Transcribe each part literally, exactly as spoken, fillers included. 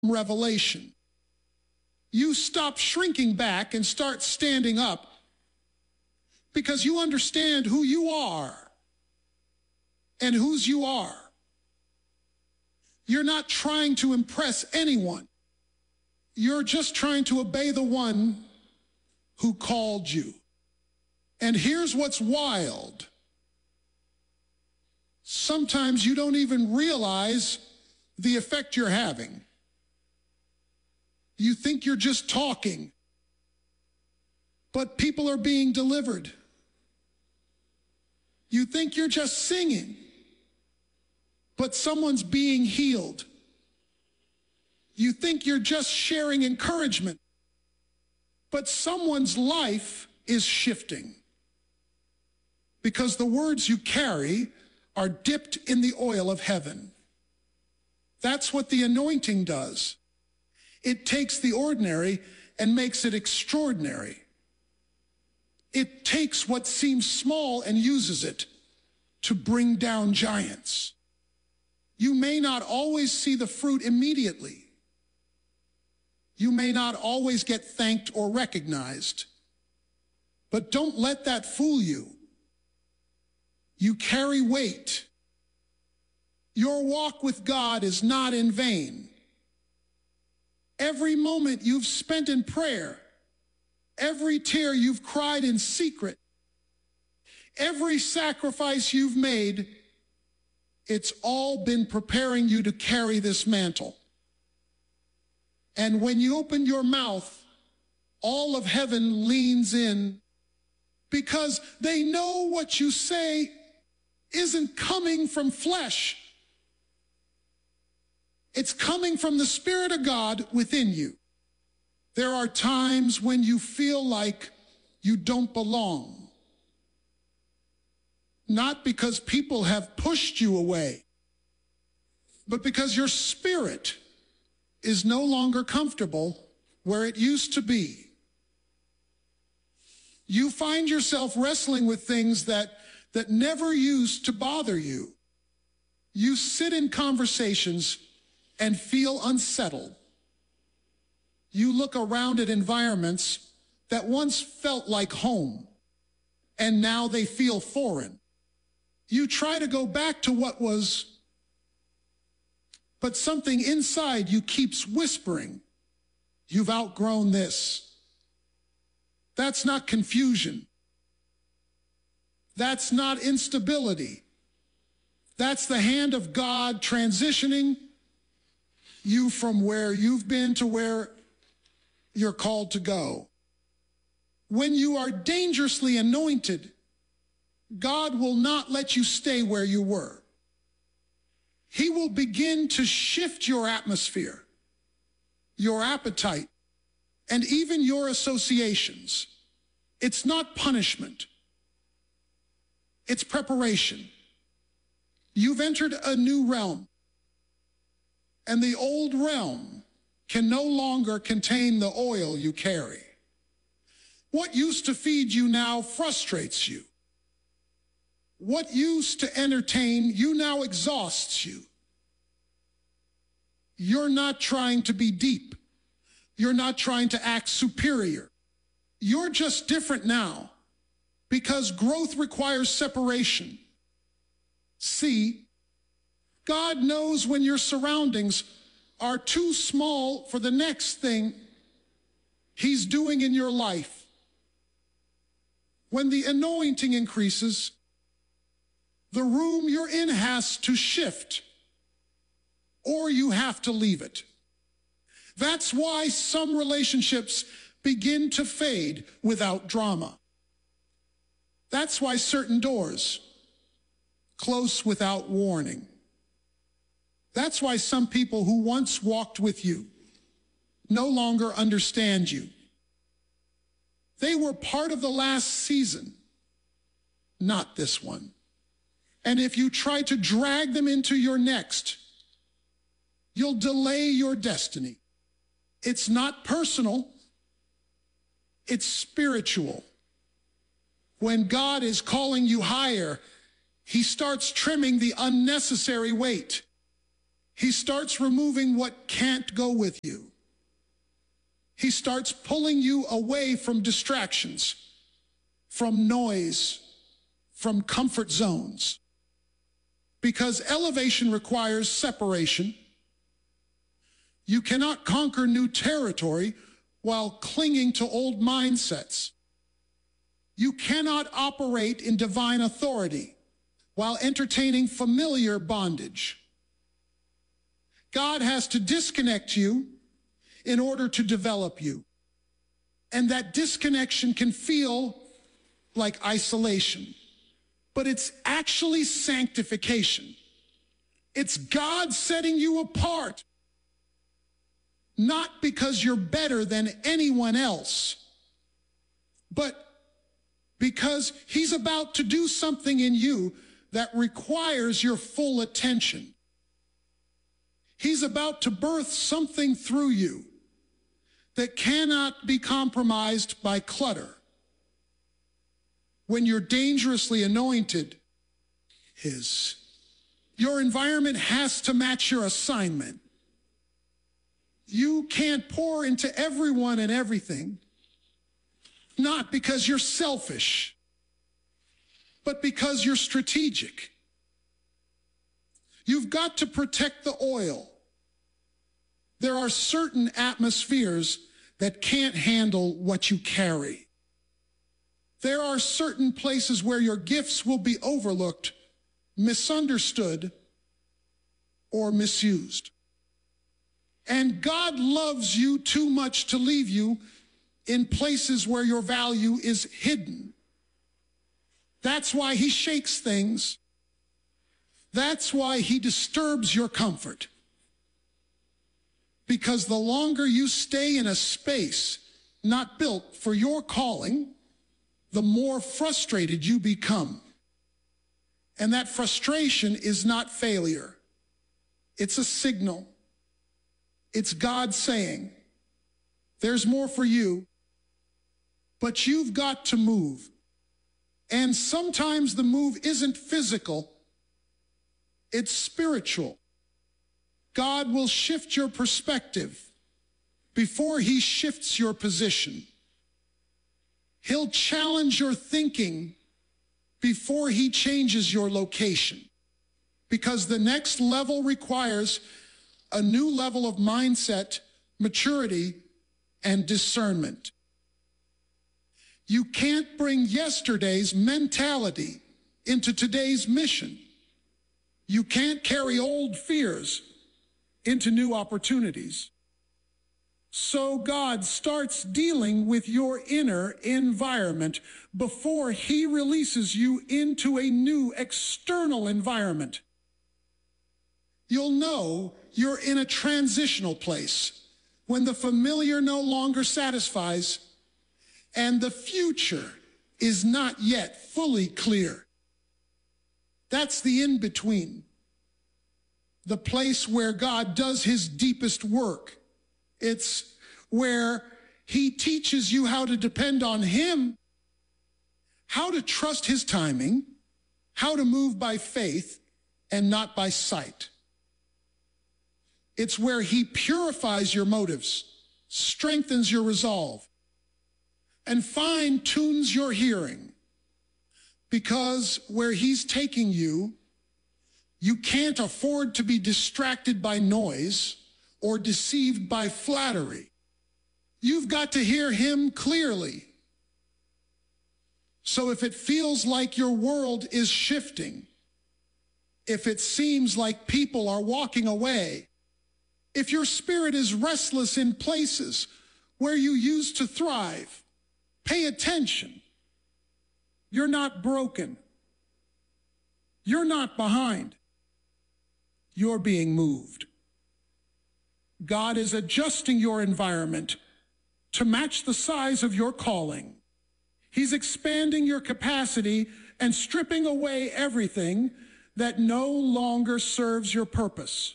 revelation. You stop shrinking back and start standing up because you understand who you are and whose you are. You're not trying to impress anyone. You're just trying to obey the one who called you. And here's what's wild. Sometimes you don't even realize the effect you're having. You think you're just talking, but people are being delivered. You think you're just singing, but someone's being healed. You think you're just sharing encouragement, but someone's life is shifting because the words you carry are dipped in the oil of heaven. That's what the anointing does. It takes the ordinary and makes it extraordinary. It takes what seems small and uses it to bring down giants. You may not always see the fruit immediately. You may not always get thanked or recognized. But don't let that fool you. You carry weight. Your walk with God is not in vain. Every moment you've spent in prayer, every tear you've cried in secret, every sacrifice you've made, it's all been preparing you to carry this mantle. And when you open your mouth, all of heaven leans in because they know what you say isn't coming from flesh. It's coming from the Spirit of God within you. There are times when you feel like you don't belong. Not because people have pushed you away, but because your spirit is no longer comfortable where it used to be. You find yourself wrestling with things that, that never used to bother you. You sit in conversations and feel unsettled. You look around at environments that once felt like home, and now they feel foreign. You try to go back to what was, but something inside you keeps whispering, you've outgrown this. That's not confusion. That's not instability. That's the hand of God transitioning you from where you've been to where you're called to go. When you are dangerously anointed, God will not let you stay where you were. He will begin to shift your atmosphere, your appetite, and even your associations. It's not punishment. It's preparation. You've entered a new realm, and the old realm can no longer contain the oil you carry. What used to feed you now frustrates you. What used to entertain you now exhausts you. You're not trying to be deep. You're not trying to act superior. You're just different now because growth requires separation. See, God knows when your surroundings are too small for the next thing He's doing in your life. When the anointing increases, the room you're in has to shift, or you have to leave it. That's why some relationships begin to fade without drama. That's why certain doors close without warning. That's why some people who once walked with you no longer understand you. They were part of the last season, not this one. And if you try to drag them into your next, you'll delay your destiny. It's not personal, it's spiritual. When God is calling you higher, He starts trimming the unnecessary weight. He starts removing what can't go with you. He starts pulling you away from distractions, from noise, from comfort zones. Because elevation requires separation. You cannot conquer new territory while clinging to old mindsets. You cannot operate in divine authority while entertaining familiar bondage. God has to disconnect you in order to develop you. And that disconnection can feel like isolation, but it's actually sanctification. It's God setting you apart, not because you're better than anyone else, but because he's about to do something in you that requires your full attention. He's about to birth something through you that cannot be compromised by clutter. When you're dangerously anointed, his, your environment has to match your assignment. You can't pour into everyone and everything, not because you're selfish, but because you're strategic. You've got to protect the oil. There are certain atmospheres that can't handle what you carry. There are certain places where your gifts will be overlooked, misunderstood, or misused. And God loves you too much to leave you in places where your value is hidden. That's why he shakes things. That's why he disturbs your comfort. Because the longer you stay in a space not built for your calling, the more frustrated you become. And that frustration is not failure. It's a signal. It's God saying, there's more for you, but you've got to move. And sometimes the move isn't physical, it's spiritual. God will shift your perspective before he shifts your position. He'll challenge your thinking before he changes your location. Because the next level requires a new level of mindset, maturity, and discernment. You can't bring yesterday's mentality into today's mission. You can't carry old fears into new opportunities. So God starts dealing with your inner environment before he releases you into a new external environment. You'll know you're in a transitional place when the familiar no longer satisfies and the future is not yet fully clear. That's the in-between. The place where God does his deepest work. It's where he teaches you how to depend on him, how to trust his timing, how to move by faith and not by sight. It's where he purifies your motives, strengthens your resolve, and fine-tunes your hearing. Because where he's taking you, you can't afford to be distracted by noise or deceived by flattery. You've got to hear him clearly. So if it feels like your world is shifting, if it seems like people are walking away, if your spirit is restless in places where you used to thrive, pay attention. You're not broken. You're not behind. You're being moved. God is adjusting your environment to match the size of your calling. He's expanding your capacity and stripping away everything that no longer serves your purpose.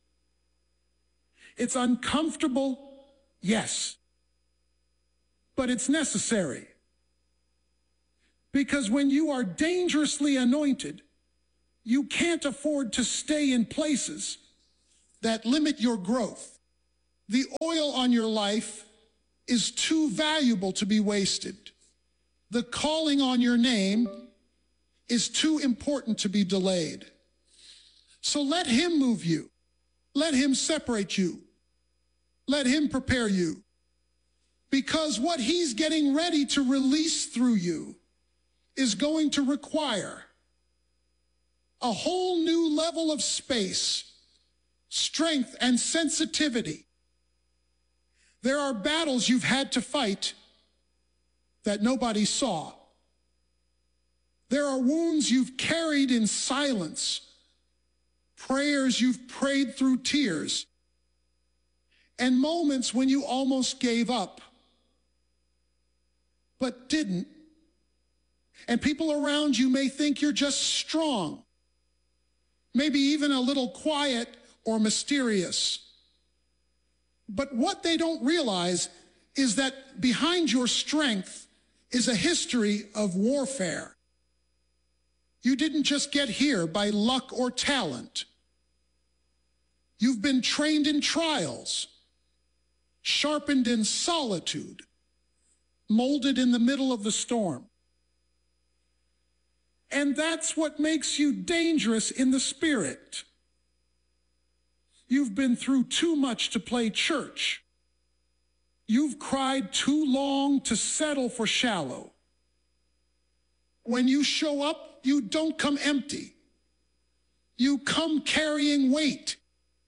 It's uncomfortable, yes, but it's necessary. Because when you are dangerously anointed, you can't afford to stay in places that limit your growth. The oil on your life is too valuable to be wasted. The calling on your name is too important to be delayed. So let him move you. Let him separate you. Let him prepare you. Because what he's getting ready to release through you is going to require a whole new level of space, strength, and sensitivity. There are battles you've had to fight that nobody saw. There are wounds you've carried in silence, prayers you've prayed through tears, and moments when you almost gave up, but didn't. And people around you may think you're just strong, maybe even a little quiet or mysterious. But what they don't realize is that behind your strength is a history of warfare. You didn't just get here by luck or talent. You've been trained in trials, sharpened in solitude, molded in the middle of the storm. And that's what makes you dangerous in the spirit. You've been through too much to play church. You've cried too long to settle for shallow. When you show up, you don't come empty. You come carrying weight.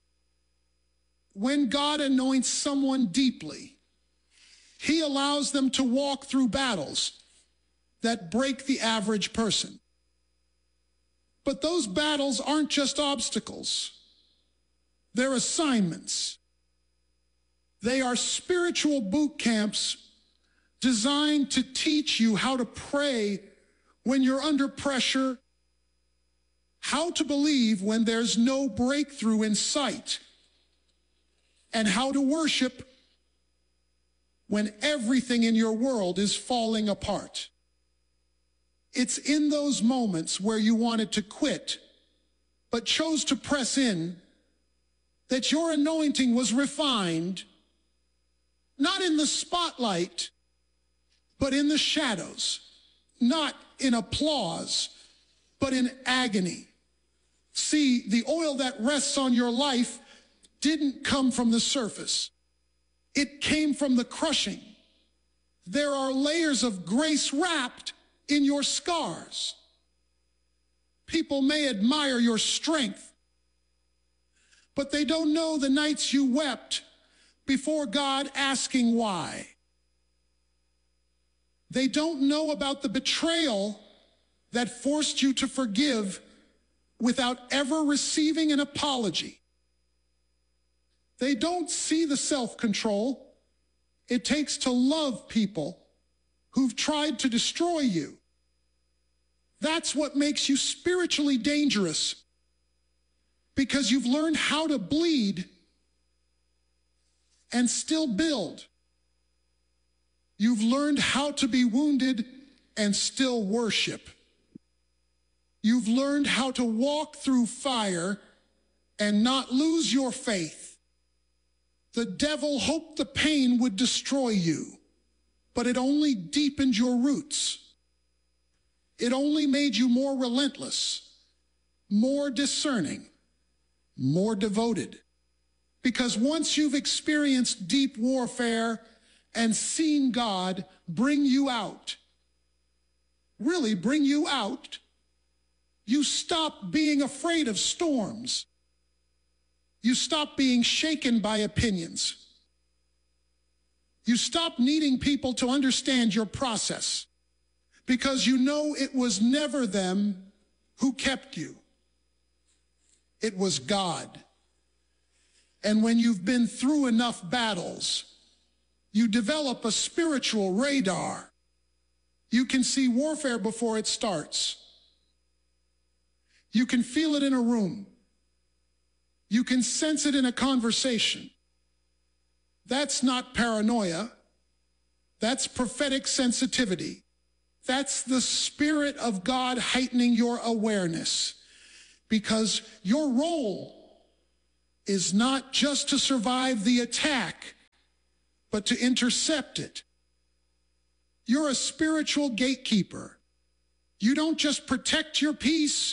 When God anoints someone deeply, he allows them to walk through battles that break the average person. But those battles aren't just obstacles. They're assignments. They are spiritual boot camps designed to teach you how to pray when you're under pressure, how to believe when there's no breakthrough in sight, and how to worship when everything in your world is falling apart. It's in those moments where you wanted to quit, but chose to press in, that your anointing was refined, not in the spotlight, but in the shadows, not in applause, but in agony. See, the oil that rests on your life didn't come from the surface. It came from the crushing. There are layers of grace wrapped in your scars. People may admire your strength, but they don't know the nights you wept before God asking why. They don't know about the betrayal that forced you to forgive without ever receiving an apology. They don't see the self-control it takes to love people who've tried to destroy you. That's what makes you spiritually dangerous, because you've learned how to bleed and still build. You've learned how to be wounded and still worship. You've learned how to walk through fire and not lose your faith. The devil hoped the pain would destroy you, but it only deepened your roots. It only made you more relentless, more discerning, more devoted. Because once you've experienced deep warfare and seen God bring you out, really bring you out, you stop being afraid of storms. You stop being shaken by opinions. You stop needing people to understand your process, because you know it was never them who kept you. It was God. And when you've been through enough battles, you develop a spiritual radar. You can see warfare before it starts. You can feel it in a room. You can sense it in a conversation. That's not paranoia. That's prophetic sensitivity. That's the Spirit of God heightening your awareness, because your role is not just to survive the attack, but to intercept it. You're a spiritual gatekeeper. You don't just protect your peace,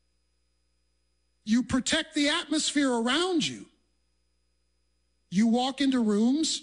you protect the atmosphere around you. You walk into rooms,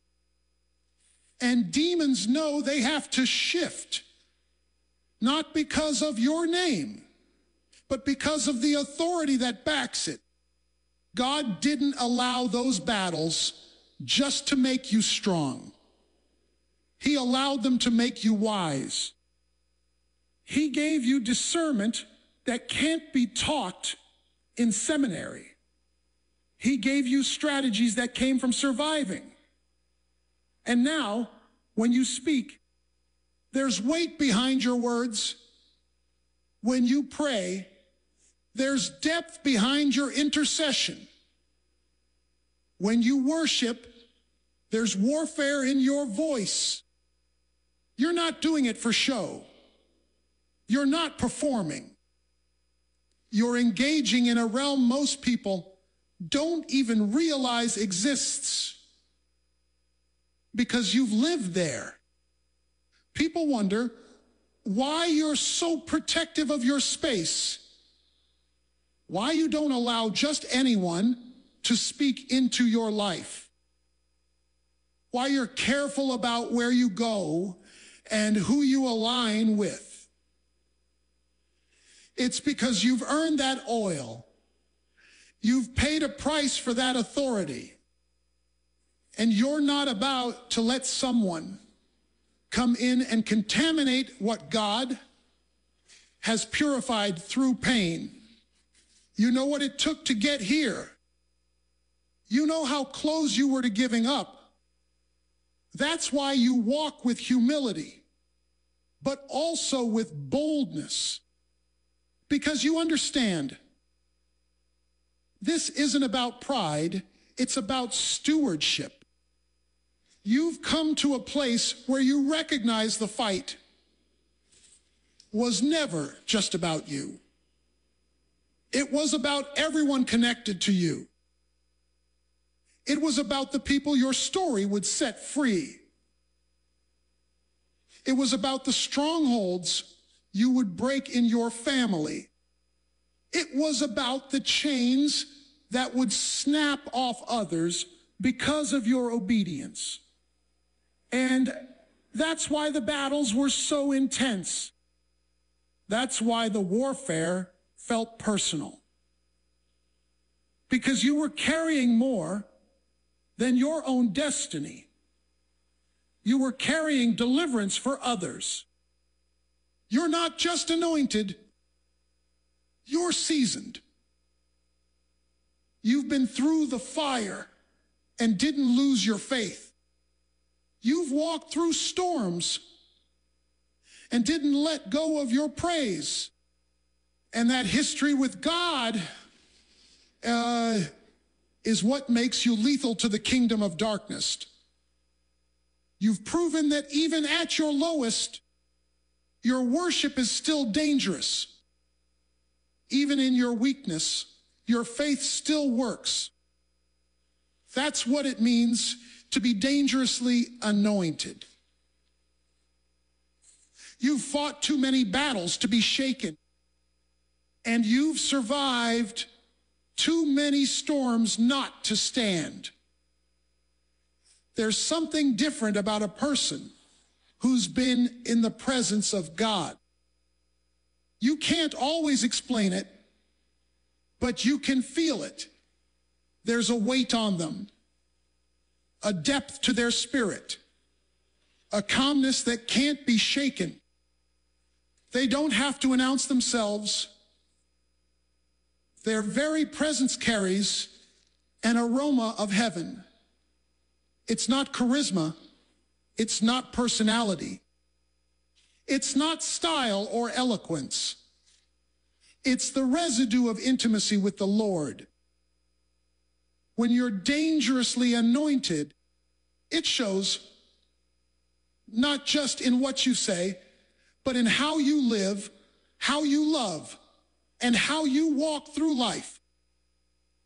and demons know they have to shift, not because of your name, but because of the authority that backs it. God didn't allow those battles just to make you strong. He allowed them to make you wise. He gave you discernment that can't be taught in seminary. He gave you strategies that came from surviving. And now, when you speak, there's weight behind your words. When you pray, there's depth behind your intercession. When you worship, there's warfare in your voice. You're not doing it for show. You're not performing. You're engaging in a realm most people don't even realize exists because you've lived there. People wonder why you're so protective of your space, why you don't allow just anyone to speak into your life, why you're careful about where you go and who you align with. It's because you've earned that oil. You've paid a price for that authority. And you're not about to let someone come in and contaminate what God has purified through pain. You know what it took to get here. You know how close you were to giving up. That's why you walk with humility, but also with boldness. Because you understand, this isn't about pride, it's about stewardship. You've come to a place where you recognize the fight was never just about you. It was about everyone connected to you. It was about the people your story would set free. It was about the strongholds you would break in your family. It was about the chains that would snap off others because of your obedience. And that's why the battles were so intense. That's why the warfare felt personal. Because you were carrying more than your own destiny. You were carrying deliverance for others. You're not just anointed, you're seasoned. You've been through the fire and didn't lose your faith. You've walked through storms and didn't let go of your praise. And that history with God uh, is what makes you lethal to the kingdom of darkness. You've proven that even at your lowest, your worship is still dangerous. Even in your weakness, your faith still works. That's what it means to be dangerously anointed. You've fought too many battles to be shaken, and you've survived too many storms not to stand. There's something different about a person who's been in the presence of God. You can't always explain it, but you can feel it. There's a weight on them, a depth to their spirit, a calmness that can't be shaken. They don't have to announce themselves. Their very presence carries an aroma of heaven. It's not charisma. It's not personality. It's not style or eloquence. It's the residue of intimacy with the Lord. When you're dangerously anointed, it shows not just in what you say, but in how you live, how you love, and how you walk through life.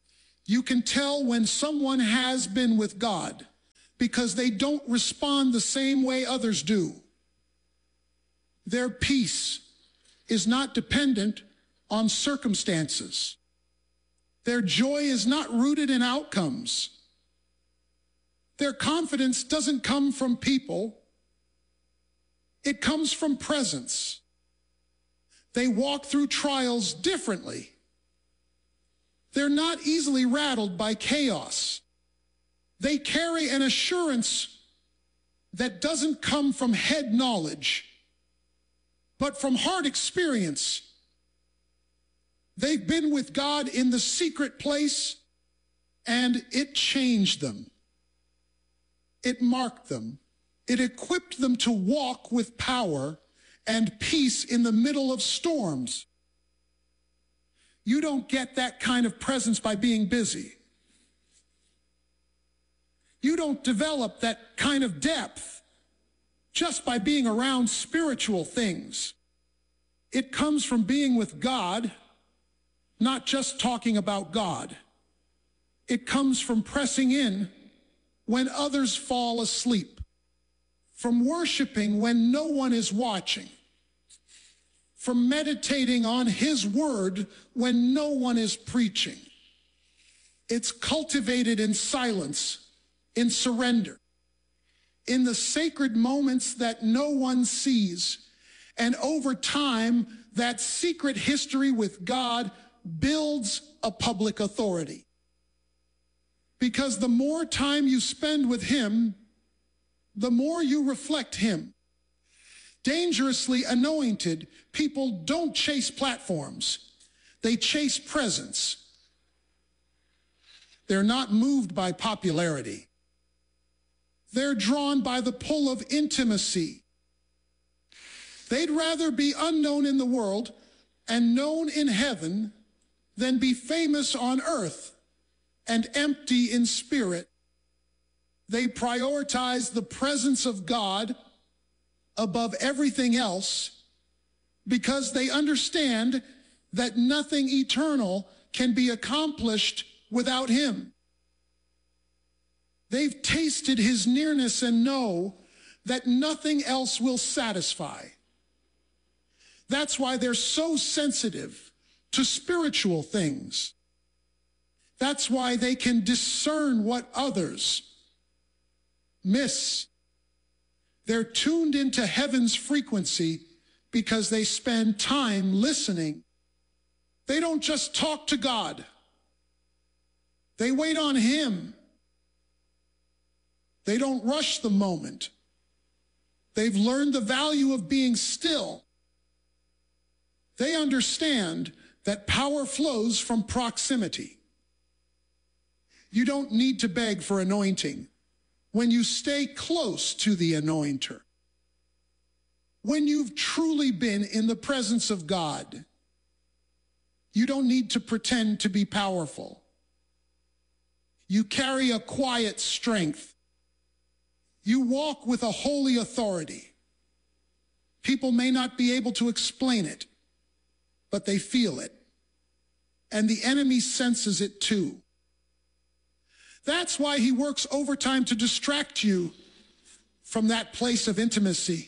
You can tell when someone has been with God because they don't respond the same way others do. Their peace is not dependent on circumstances. Their joy is not rooted in outcomes. Their confidence doesn't come from people. It comes from presence. They walk through trials differently. They're not easily rattled by chaos. They carry an assurance that doesn't come from head knowledge, but from heart experience. They've been with God in the secret place, and it changed them. It marked them. It equipped them to walk with power and peace in the middle of storms. You don't get that kind of presence by being busy. You don't develop that kind of depth just by being around spiritual things. It comes from being with God, not just talking about God. It comes from pressing in when others fall asleep, from worshiping when no one is watching, from meditating on His word when no one is preaching. It's cultivated in silence, in surrender, in the sacred moments that no one sees. And over time, that secret history with God builds a public authority. Because the more time you spend with Him, the more you reflect Him. Dangerously anointed people don't chase platforms. They chase presence. They're not moved by popularity. They're drawn by the pull of intimacy. They'd rather be unknown in the world and known in heaven than be famous on earth and empty in spirit. They prioritize the presence of God above everything else because they understand that nothing eternal can be accomplished without Him. They've tasted His nearness and know that nothing else will satisfy. That's why they're so sensitive to spiritual things. That's why they can discern what others miss. They're tuned into heaven's frequency because they spend time listening. They don't just talk to God. They wait on Him. They don't rush the moment. They've learned the value of being still. They understand that power flows from proximity. You don't need to beg for anointing when you stay close to the anointer. When you've truly been in the presence of God, you don't need to pretend to be powerful. You carry a quiet strength. You walk with a holy authority. People may not be able to explain it, but they feel it. And the enemy senses it too. That's why he works overtime to distract you from that place of intimacy.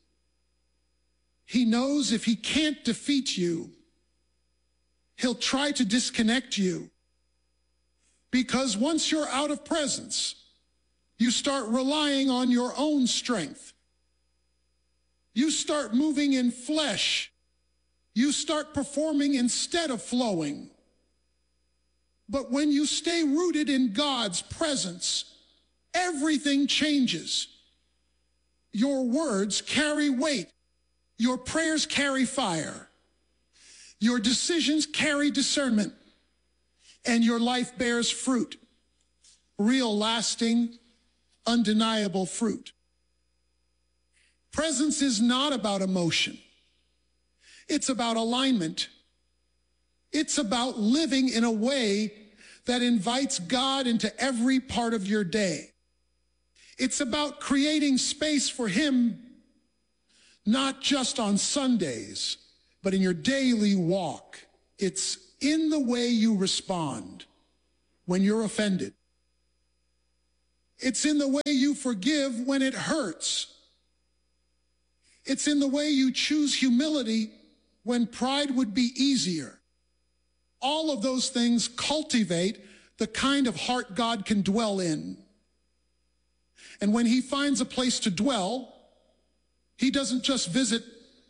He knows if he can't defeat you, he'll try to disconnect you. Because once you're out of presence, you start relying on your own strength. You start moving in flesh. You start performing instead of flowing. But when you stay rooted in God's presence, everything changes. Your words carry weight. Your prayers carry fire. Your decisions carry discernment. And your life bears fruit. Real, lasting, undeniable fruit. Presence is not about emotion. It's about alignment. It's about living in a way that invites God into every part of your day. It's about creating space for Him, not just on Sundays, but in your daily walk. It's in the way you respond. when you're offended. It's in the way you forgive when it hurts. It's in the way you choose humility when pride would be easier. All of those things cultivate the kind of heart God can dwell in. And when he finds a place to dwell, he doesn't just visit,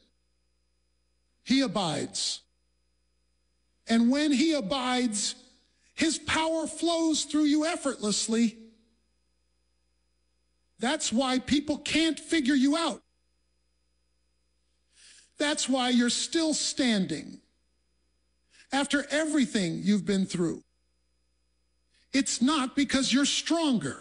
he abides. And when he abides, his power flows through you effortlessly. That's why people can't figure you out. That's why you're still standing after everything you've been through. It's not because you're stronger.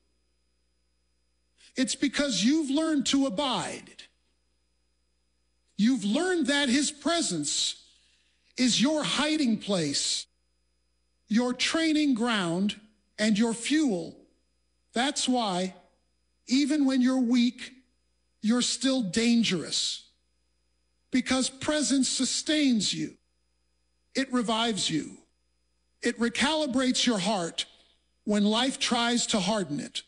It's because you've learned to abide. You've learned that his presence is your hiding place, your training ground, and your fuel. That's why, even when you're weak, you're still dangerous. Because presence sustains you. It revives you. It recalibrates your heart when life tries to harden it.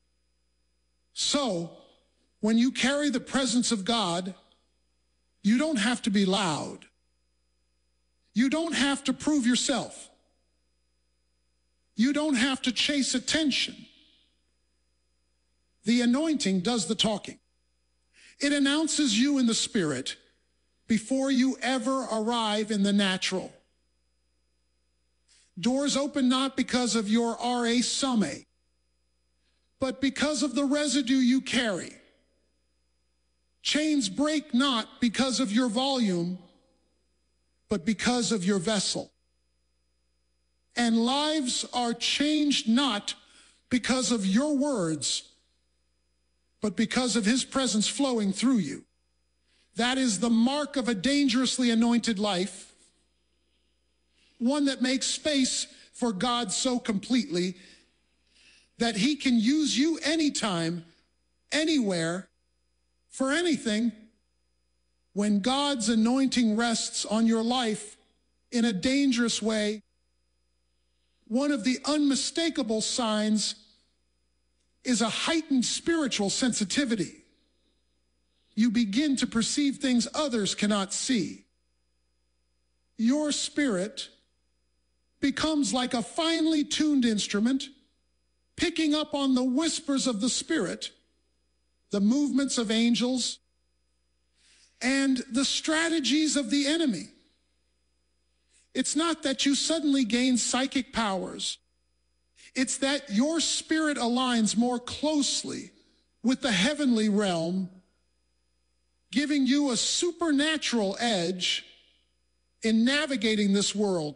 So, when you carry the presence of God, you don't have to be loud. You don't have to prove yourself. You don't have to chase attention. The anointing does the talking. It announces you in the spirit before you ever arrive in the natural. Doors open not because of your R A summe, but because of the residue you carry. Chains break not because of your volume, but because of your vessel. And lives are changed not because of your words, but because of his presence flowing through you. That is the mark of a dangerously anointed life, one that makes space for God so completely that he can use you anytime, anywhere, for anything. When God's anointing rests on your life in a dangerous way, one of the unmistakable signs is a heightened spiritual sensitivity. You begin to perceive things others cannot see. Your spirit becomes like a finely tuned instrument, picking up on the whispers of the Spirit, the movements of angels, and the strategies of the enemy. It's not that you suddenly gain psychic powers. It's that your spirit aligns more closely with the heavenly realm, giving you a supernatural edge in navigating this world.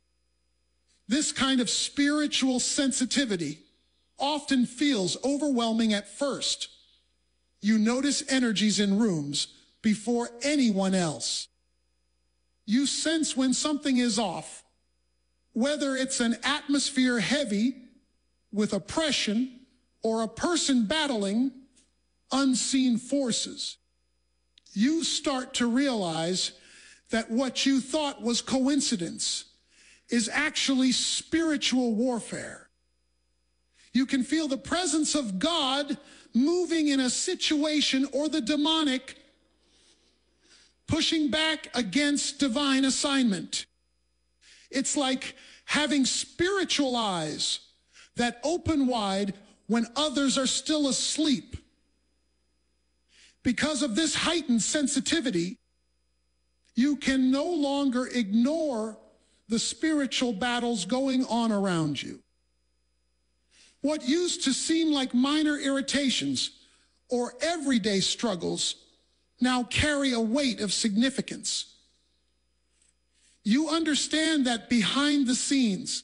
This kind of spiritual sensitivity often feels overwhelming at first. You notice energies in rooms before anyone else. You sense when something is off, whether it's an atmosphere heavy with oppression or a person battling unseen forces. You start to realize that what you thought was coincidence is actually spiritual warfare. You can feel the presence of God moving in a situation or the demonic pushing back against divine assignment. It's like having spiritual eyes that open wide when others are still asleep. Because of this heightened sensitivity, you can no longer ignore the spiritual battles going on around you. What used to seem like minor irritations or everyday struggles now carry a weight of significance. You understand that behind the scenes,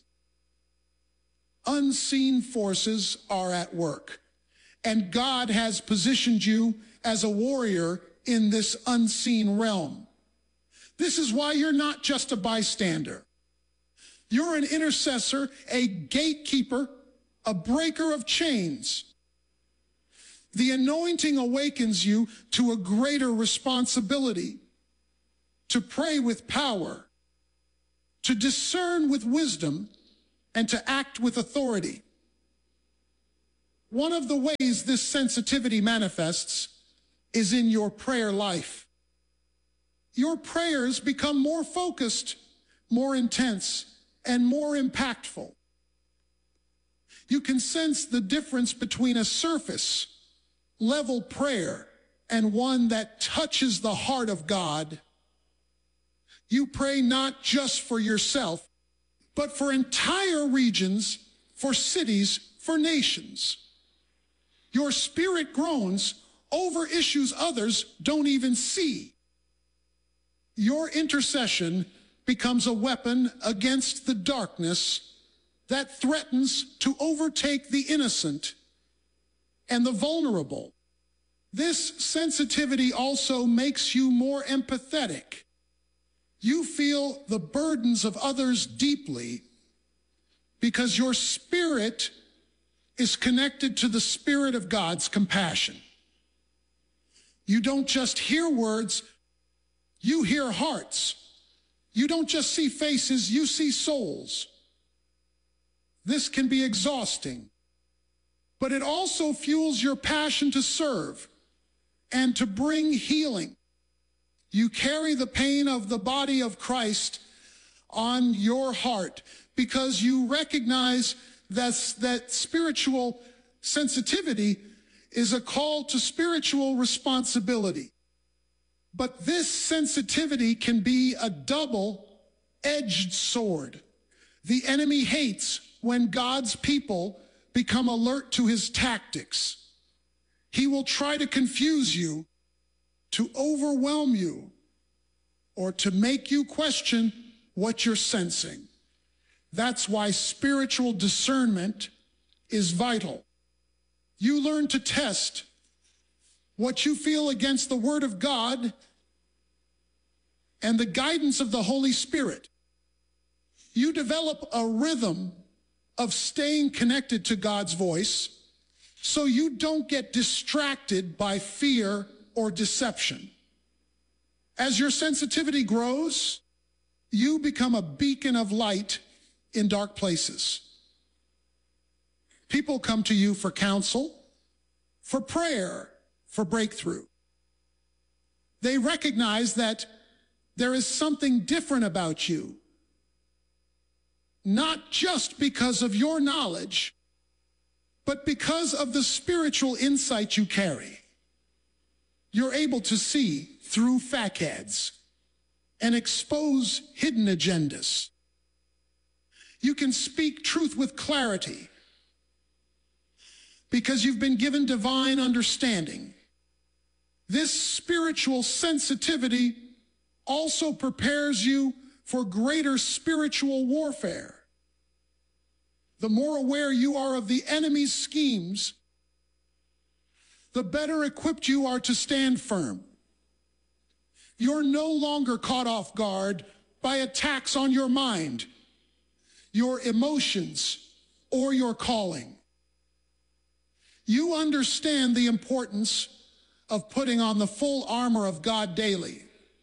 unseen forces are at work, and God has positioned you as a warrior in this unseen realm. This is why you're not just a bystander. You're an intercessor, a gatekeeper, a breaker of chains. The anointing awakens you to a greater responsibility, to pray with power, to discern with wisdom, and to act with authority. One of the ways this sensitivity manifests is in your prayer life. Your prayers become more focused, more intense, and more impactful. You can sense the difference between a surface level prayer and one that touches the heart of God. You pray not just for yourself, but for entire regions, for cities, for nations. Your spirit groans over issues others don't even see. Your intercession becomes a weapon against the darkness that threatens to overtake the innocent and the vulnerable. This sensitivity also makes you more empathetic. You feel the burdens of others deeply because your spirit is connected to the Spirit of God's compassion. You don't just hear words, you hear hearts. You don't just see faces, you see souls. This can be exhausting, but it also fuels your passion to serve and to bring healing. You carry the pain of the body of Christ on your heart because you recognize that, that spiritual sensitivity is a call to spiritual responsibility. But this sensitivity can be a double-edged sword. The enemy hates when God's people become alert to his tactics. He will try to confuse you, to overwhelm you, or to make you question what you're sensing. That's why spiritual discernment is vital. You learn to test what you feel against the Word of God and the guidance of the Holy Spirit. You develop a rhythm of staying connected to God's voice so you don't get distracted by fear or deception. As your sensitivity grows, you become a beacon of light in dark places. People come to you for counsel, for prayer, for breakthrough. They recognize that there is something different about you, not just because of your knowledge, but because of the spiritual insight you carry. You're able to see through facades and expose hidden agendas. You can speak truth with clarity because you've been given divine understanding. This spiritual sensitivity also prepares you for greater spiritual warfare. The more aware you are of the enemy's schemes, the better equipped you are to stand firm. You're no longer caught off guard by attacks on your mind, your emotions, or your calling. You understand the importance of putting on the full armor of God daily.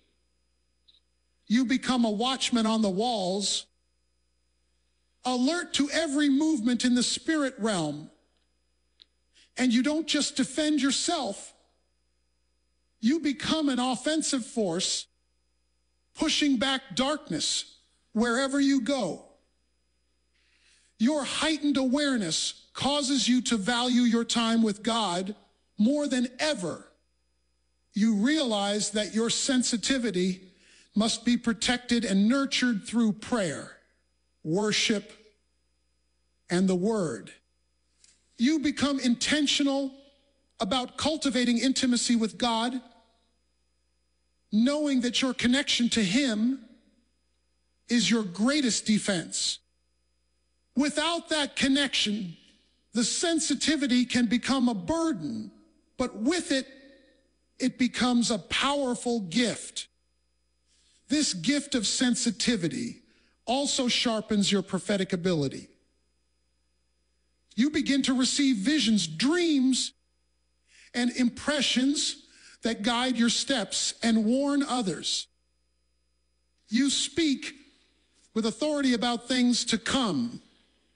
You become a watchman on the walls, alert to every movement in the spirit realm. And you don't just defend yourself, you become an offensive force, pushing back darkness wherever you go. Your heightened awareness causes you to value your time with God more than ever. You realize that your sensitivity must be protected and nurtured through prayer, worship, and the Word. You become intentional about cultivating intimacy with God, knowing that your connection to Him is your greatest defense. Without that connection, the sensitivity can become a burden, but with it, it becomes a powerful gift. This gift of sensitivity also sharpens your prophetic ability. You begin to receive visions, dreams, and impressions that guide your steps and warn others. You speak with authority about things to come,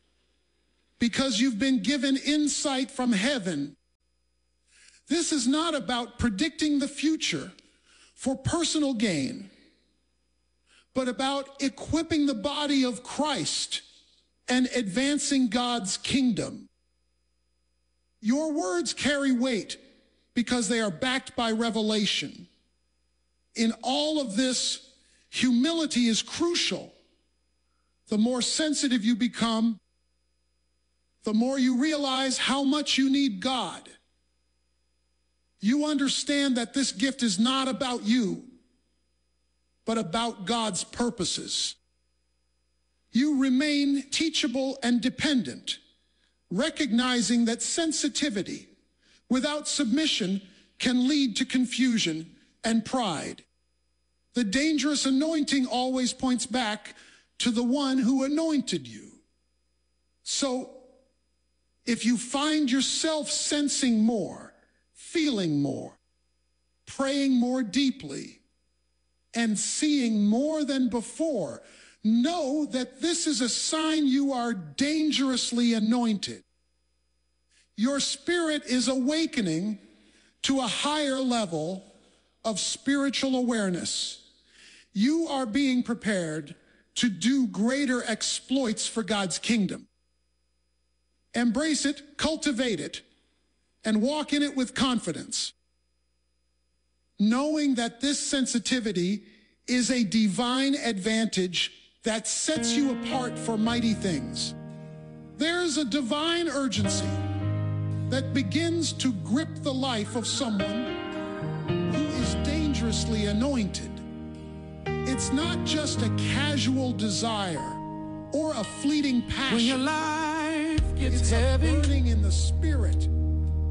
because you've been given insight from heaven. This is not about predicting the future for personal gain, but about equipping the body of Christ and advancing God's kingdom. Your words carry weight because they are backed by revelation. In all of this, humility is crucial. The more sensitive you become, the more you realize how much you need God. You understand that this gift is not about you, but about God's purposes. You remain teachable and dependent, recognizing that sensitivity without submission can lead to confusion and pride. The dangerous anointing always points back to the one who anointed you. So, if you find yourself sensing more, feeling more, praying more deeply, and seeing more than before, know that this is a sign you are dangerously anointed. Your spirit is awakening to a higher level of spiritual awareness. You are being prepared to do greater exploits for God's kingdom. Embrace it, cultivate it, and walk in it with confidence, knowing that this sensitivity is a divine advantage that sets you apart for mighty things. There's a divine urgency that begins to grip the life of someone who is dangerously anointed. It's not just a casual desire or a fleeting passion. When your life gets it's heavy, a burning in the spirit